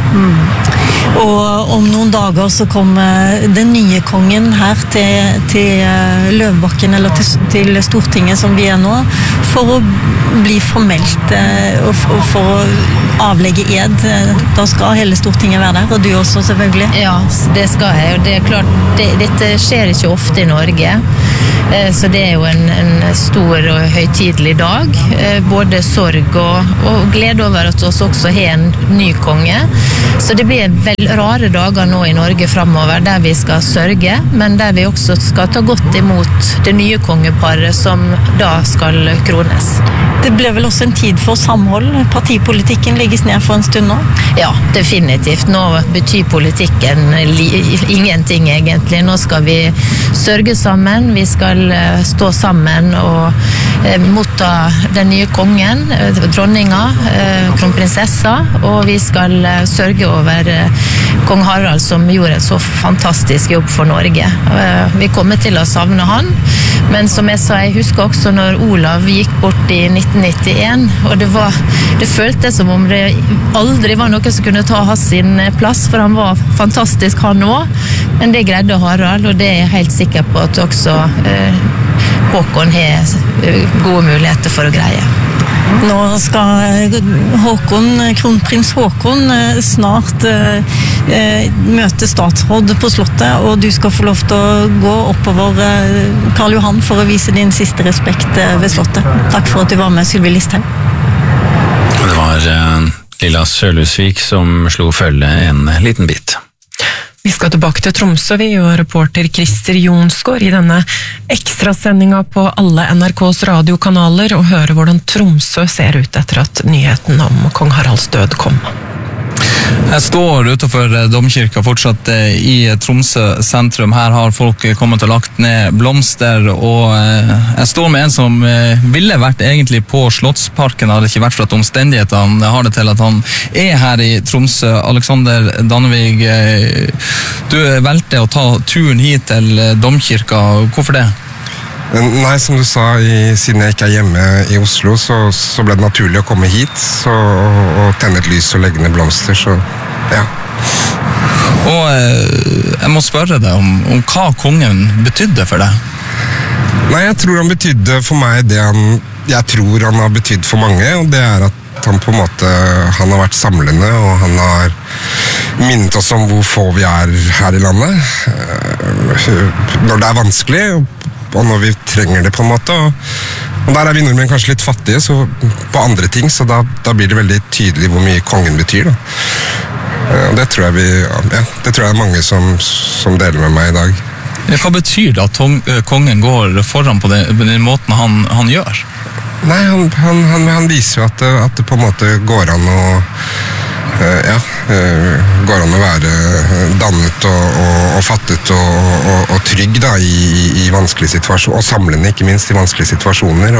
Og om noen dager så kommer den nye kongen her til Løvebakken, eller til Stortinget som vi er nå, for å bli formelt og for å avlegge ed. Da skal hele Stortinget være der, og du også selvfølgelig. Ja, det skal jeg, og det er klart, dette skjer ikke ofte i Norge, så det er jo en stor og høytidelig dag, både sorg og glede over at vi også har en ny konge. Så det blir vel rare dager nå i Norge fremover, der vi skal sørge, men der vi også skal ta godt imot det nye kongeparet som da skal krones. Det blir vel også en tid for samhold. Partipolitikken legges ned for en stund nå? Ja, definitivt. Nå betyr politikken ingenting egentlig. Nå skal vi sørge sammen, vi skal stå sammen og motta den nye kongen, dronninga, kronprinsessa, og vi skal sørge over kong Harald som gjorde en så fantastisk jobb for Norge. Vi kommer til å savne han, men som jeg sa, jeg husker også når Olav gikk bort i 1991, og det føltes som om det aldri var noe som kunne ta hans sin plass, for han var fantastisk han også, men det greide Harald, og det er jeg helt sikker på at også Håkon har gode muligheter for å greie. Nå skal kronprins Håkon snart møte statsråd på Slottet, og du skal få lov til å gå oppover Karl Johan for å vise din siste respekt ved Slottet. Takk for at du var med, Sylvi Listhaug. Det var Lilla Sørlusvik som slo følge en liten bit. Vi skal tilbake til Tromsø, vi, og reporter Christer Jonsgaard i denne ekstrasendinga på alle NRKs radiokanaler, og høre hvordan Tromsø ser ut etter at nyheten om kong Haralds død kom. Jeg står utenfor domkirka fortsatt i Tromsø sentrum. Her har folk kommet og lagt ned blomster, og jeg står med en som ville vært egentlig på Slottsparken, hadde ikke vært for at omstendighetene har det til at han er her i Tromsø. Alexander Dannevig, du valgte å ta turen hit til domkirka. Hvorfor det? Nei, som du sa, siden jeg ikke er hjemme i Oslo, så ble det naturlig å komme hit og tenne et lys og legge ned blomster, så ja. Og jeg må spørre deg om hva kongen betydde for deg? Nei, jeg tror han betydde for meg det jeg tror han har betydd for mange, og det er at han på en måte han har vært samlende, og han har minnet oss om hvor få vi er her i landet. Når det er vanskelig, og når vi trenger det på en måte, og der er vi nordmenn kanskje litt fattige på andre ting, så da blir det veldig tydelig hvor mye kongen betyr da. Og det tror jeg er mange som deler med meg i dag. Hva betyr det at kongen går foran på den måten han gjør? Nei, han viser jo at det på en måte går an å går an å være dannet og fattet og trygg da, i vanskelige situasjoner, og samlende ikke minst i vanskelige situasjoner,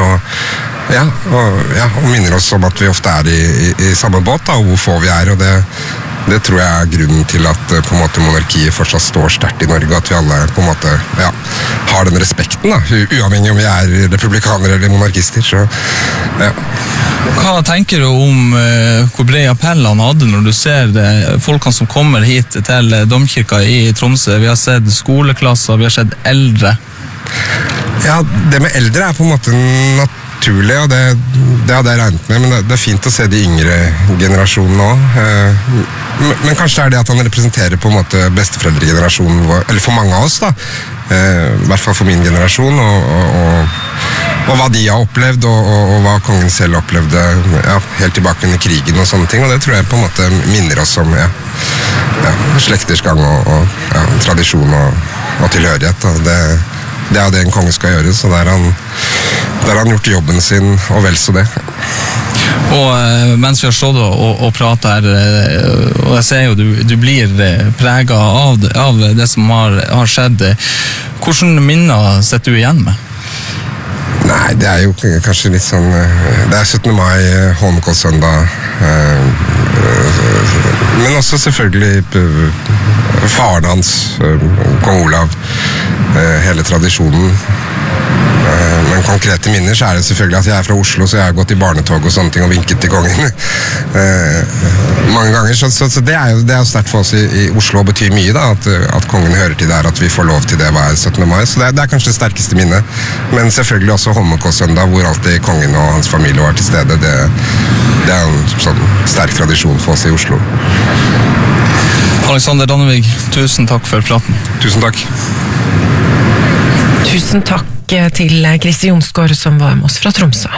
og minner oss om at vi ofte er i samme båt da, og hvor få vi er, og det tror jeg er grunnen til at på en måte monarkiet fortsatt står sterkt i Norge, at vi alle på en måte har den respekten da, uavhengig om vi er republikanere eller monarkister, så ja. Hva tenker du om hvor bred appell han hadde når du ser folkene som kommer hit til domkirka i Tromsø? Vi har sett skoleklasser, vi har sett eldre. Ja, det med eldre er på en måte naturlig, og det hadde jeg regnet med, men det er fint å se de yngre generasjonene også. Men kanskje er det at han representerer på en måte besteforeldregenerasjonen, eller for mange av oss da, i hvert fall for min generasjon, og hva de har opplevd, og hva kongen selv opplevde helt tilbake under krigen og sånne ting, og det tror jeg på en måte minner oss om slekters gang og tradisjon og tilhørighet. Og det er det en konge skal gjøre, så der har han gjort jobben sin, og vel så det. Og mens vi har stått og pratet her, og jeg ser jo du blir preget av det som har skjedd, hvordan minner setter du igjen med? Nei, det er jo kanskje litt sånn, det er 17. mai, Holmenkollsøndag, men også selvfølgelig faren hans, kong Olav, hele tradisjonen. Men konkrete minner så det selvfølgelig at jeg fra Oslo, så jeg har gått i barnetog og sånne ting og vinket til kongen mange ganger, så det jo sterkt for oss i Oslo og betyr mye da, at kongen hører til der, at vi får lov til det hver 17. mai, så det kanskje det sterkeste minnet, men selvfølgelig også Holmenkollsøndag, hvor alltid kongen og hans familie var til stede, det en sånn sterk tradisjon for oss i Oslo. Alexander Dannevig, tusen takk for praten. Tusen takk. Tusen takk til Kristi Jonsgaard som var med oss fra Tromsø.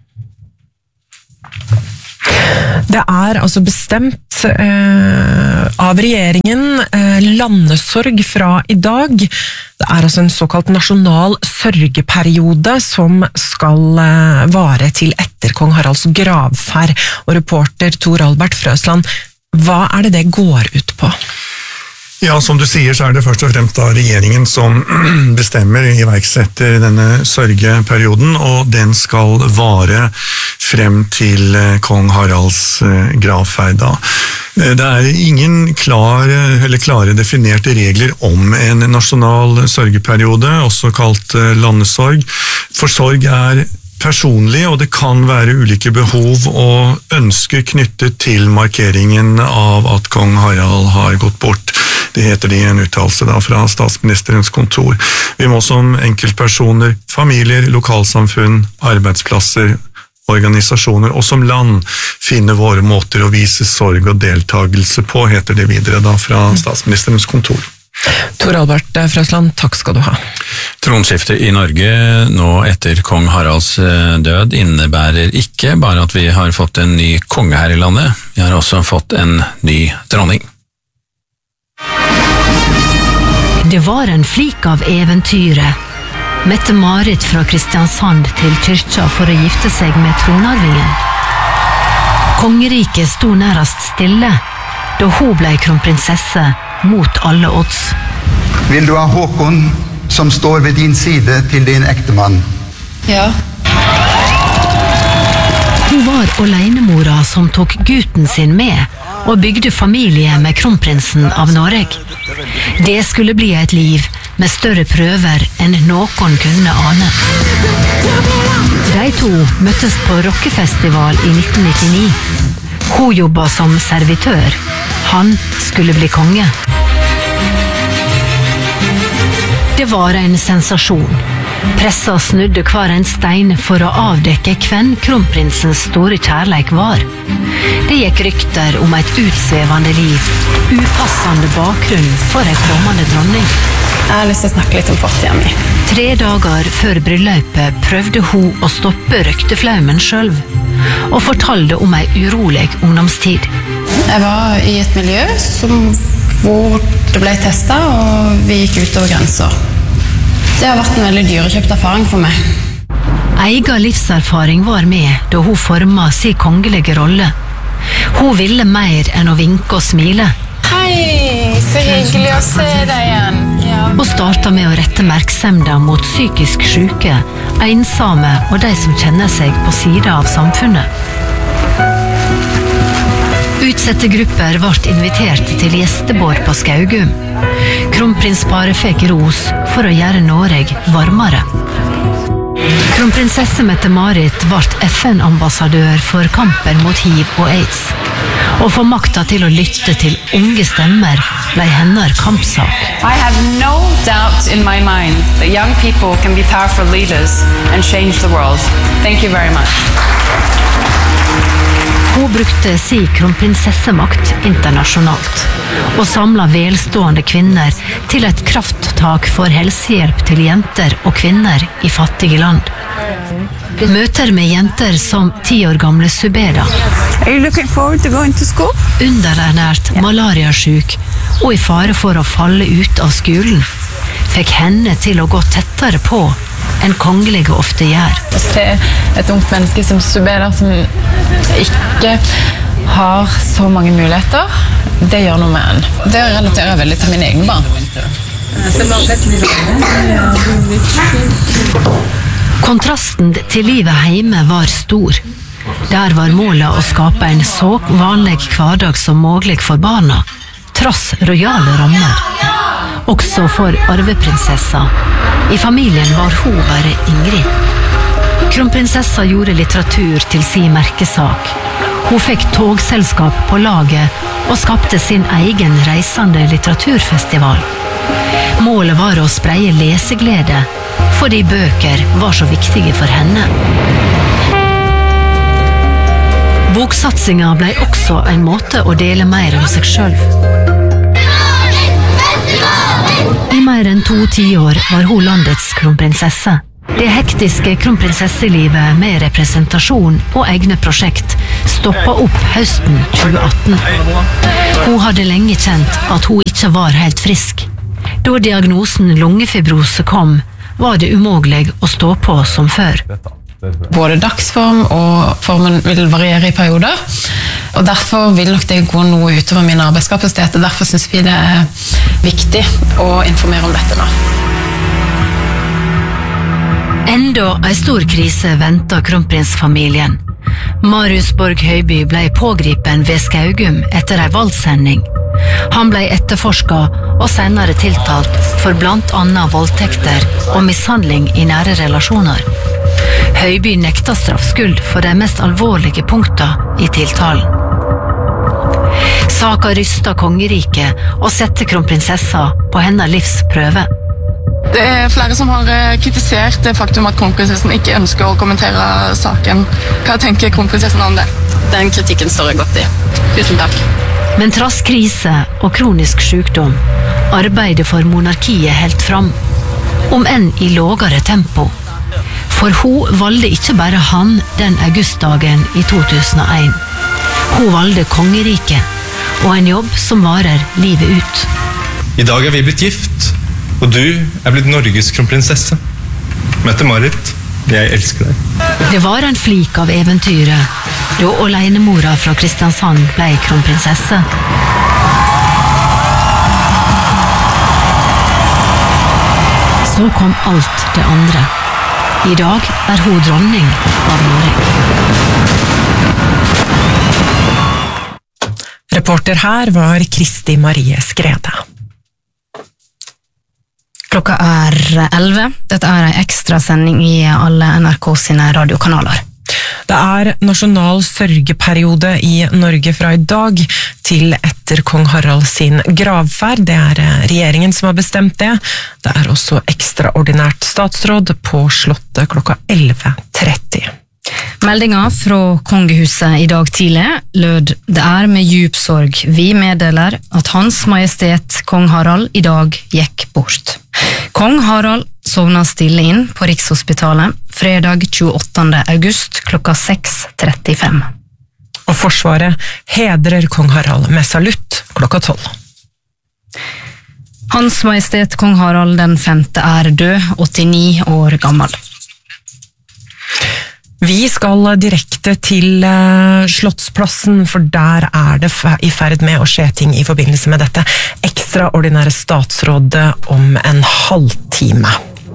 Det altså bestemt av regjeringen landesorg fra i dag. Det altså en såkalt nasjonal sørgeperiode som skal vare til etter kong Haralds gravferd. Og reporter Tor Albert Frøsland, hva det går ut på? Ja, som du sier, så det først og fremst da regjeringen som bestemmer iverksetter denne sørgeperioden, og den skal vare frem til kong Haralds gravferd da. Det ingen klare definerte regler om en nasjonal sørgeperiode, også kalt landesorg. For sorg personlig, og det kan være ulike behov og ønsker knyttet til markeringen av at kong Harald har gått bort. Det heter det i en uttalelse da fra statsministerens kontor. Vi må som enkeltpersoner, familier, lokalsamfunn, arbeidsplasser, organisasjoner og som land finne våre måter å vise sorg og deltagelse på, heter det videre da fra statsministerens kontor. Tor Albert Frøsland, takk skal du ha. Tronskiftet i Norge nå etter kong Haralds død innebærer ikke bare at vi har fått en ny konge her i landet, vi har også fått en ny dronning. Det var en flik av eventyret. Mette-Marit fra Kristiansand til kyrkja for å gifte seg med tronarvingen. Kongeriket sto nærmest stille da hun ble kronprinsesse mot alle odds. Vil du ha Håkon som står ved din side til din ektemann? Ja. Hun var alenemora som tok gutten sin med og bygde familie med kronprinsen av Norge. Det skulle bli et liv med større prøver enn noen kunne ane. De to møttes på rockefestival i 1999. Hun jobbet som servitør. Han skulle bli konge. Det var en sensasjon. Pressa snudde hver en stein for å avdekke hvem kronprinsens store kjærleik var. Det gikk rykter om et utsvevende liv, upassende bakgrunn for en kommende dronning. Jeg har lyst til å snakke litt om fortiden min. 3 dager før bryllupet prøvde hun å stoppe rykteflaumen selv, og fortalte om en urolig ungdomstid. Jeg var i et miljø hvor det ble testet, og vi gikk ut over grenser. Det har vært en veldig dyrekjøpt erfaring for meg. Egen livserfaring var med da hun formet sin kongelige rolle. Hun ville mer enn å vinke og smile. Hei, så hyggelig å se deg igjen. Og startet med å rette merksemda mot psykisk syke, ensomme og de som kjenner seg på siden av samfunnet. Utsette grupper ble invitert til gjestebord på Skaugum. Kronprinsparet fikk ros for å gjøre Norge varmere. Kronprinsesse Mette-Marit ble FN-ambassadør for kampen mot HIV og AIDS. Og for makta til å lytte til unge stemmer ble hennes kampsak. I have no doubt in my mind that young people can be powerful leaders and change the world. Thank you very much. Hun brukte sin kronprinsessemakt internasjonalt, og samlet velstående kvinner til et krafttak for helsehjelp til jenter og kvinner i fattige land. Møter med jenter som 10 år gamle Subeda. Are you looking forward to going to school? Underernært, malariasyk og i fare for å falle ut av skolen, fikk henne til å gå tettere på enn kongelige ofte gjør. Å se et ungt menneske som Subeda, som ikke har så mange muligheter, det gjør noe med en. Det relaterer veldig til min egen barn. Kontrasten til livet hjemme var stor. Der var målet å skape en så vanlig hverdag som mulig for barna, trass rojale rammer. Også for arveprinsessa. I familien var hun bare Ingrid. Kronprinsessa gjorde litteratur til sin merkesak. Hun fikk togselskap på laget og skapte sin egen reisende litteraturfestival. Målet var å spreie leseglede, fordi bøker var så viktige for henne. Boksatsinga ble også en måte å dele mer om seg selv. I mer enn 2 tiår var hun landets kronprinsesse. Det hektiske kronprinsesselivet med representasjon og egne prosjekt stoppet opp høsten 2018. Hun hadde lenge kjent at hun ikke var helt frisk. Da diagnosen lungefibrose kom, var det umulig å stå på som før. Både dagsform og formen vil variere i perioder, og derfor vil nok det gå noe utover min arbeidskapasitet, og derfor synes vi det er viktig å informere om dette nå. Enda en stor krise ventet kronprinsfamilien. Marius Borg Høiby ble pågripen ved Skaugum etter en valgsending. Han ble etterforsket og senere tiltalt for blant annet voldtekter og mishandling i nære relasjoner. Høiby nekta straffskyld for de mest alvorlige punktene i tiltalen. Saka rystet kongeriket og sette kronprinsessa på hennes livsprøve. Det er flere som har kritisert det faktum at kronprinsessen ikke ønsker å kommentere saken. Hva tenker kronprinsessen om det? Den kritikken står jeg godt i. Tusen takk. Men trass krise og kronisk sykdom, arbeidet for monarkiet helt fram, om enn i lågere tempo. For hun valgte ikke bare han den augustdagen i 2001. Hun valgte kongeriket, og en jobb som varer livet ut. I dag er vi blitt gift, og du er blitt Norges kronprinsesse. Mette-Marit, jeg elsker deg. Det var en flik av eventyret, da alenemora fra Kristiansand ble kronprinsesse. Så kom alt det andre. I dag er hun dronning av Norge. Reporter her var Kristi Marie Skrede. Klokka er 11. Dette er en ekstra sending i alle NRK sine radiokanaler. Det er nasjonal sørgeperiode i Norge fra i dag til etter kong Harald sin gravferd. Det er regjeringen som har bestemt det. Det er også ekstraordinært statsråd på Slottet klokka 11:30. Meldinga fra kongehuset i dag tidlig lød: Det er med djup sorg vi meddeler at Hans Majestet kong Harald i dag gikk bort. Kong Harald sovna stille inn på Rikshospitalet fredag 28. august klokka 6:35. Og Forsvaret hedrer kong Harald med salutt klokka 12. Hans Majestet kong Harald den 5. er død, 89 år gammel. Vi skal direkte til Slottsplassen, for der er det i ferd med å skje ting i forbindelse med dette ekstraordinære statsrådet om en halvtime.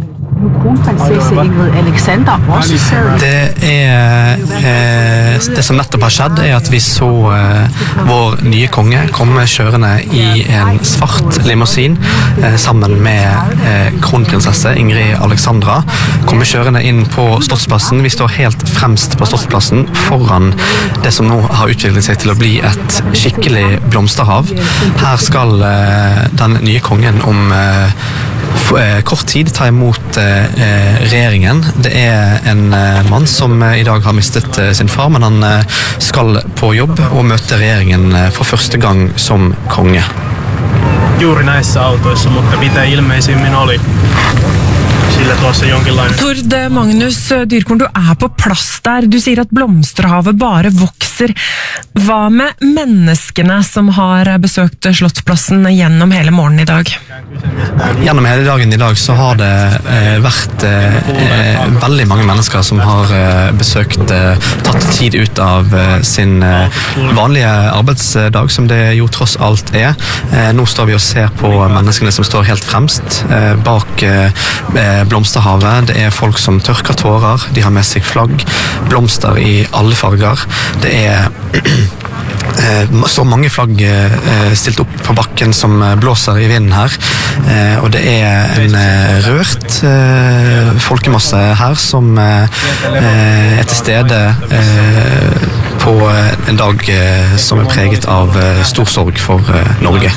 Det som nettopp har skjedd er at vi så vår nye konge komme kjørende i en svart limousin sammen med kronprinsesse Ingrid Alexandra, komme kjørende inn på Slottsplassen. Vi står helt fremst på Slottsplassen foran det som nå har utviklet seg til å bli et skikkelig blomsterhav. Her skal den nye kongen om kort tid ta imot regjeringen. Det er en mann som i dag har mistet sin far, men han skal på jobb og møte regjeringen for første gang som konge. Juuri näissä autoissa, mutta mitä ilmeisimmin oli. Tord Magnus Dyrkorn, du er på plass der. Du sier at blomsterhavet bare vokser. Hva med menneskene som har besøkt Slottsplassen gjennom hele morgenen i dag? Gjennom hele dagen i dag så har det vært veldig mange mennesker som har besøkt, tatt tid ut av sin vanlige arbeidsdag, som det jo tross alt er. Nå står vi og ser på menneskene som står helt fremst bak blomsterhavet. Det er folk som tørker tårer, de har med seg flagg, blomster i alle farger. Det er så mange flagg stilt opp på bakken som blåser i vinden her, og det en rørt folkemasse her som til stede på en dag som preget av stor sorg for Norge.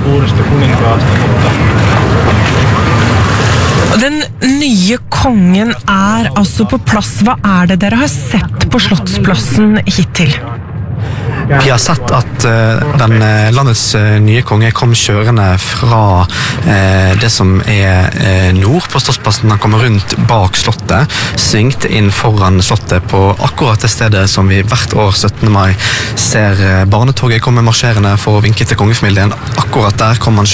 Den nye kongen altså på plass. Hva det dere har sett på Slottsplassen hittil? Vi har sett at landets nye konge kom kjørende fra det som nord på Slottsplassen. Han kommer rundt bak slottet, svingte inn foran slottet på akkurat det stedet som vi hvert år 17. mai ser barnetoget komme marsjerende for å vinke til kongefamilien. Akkurat der kom han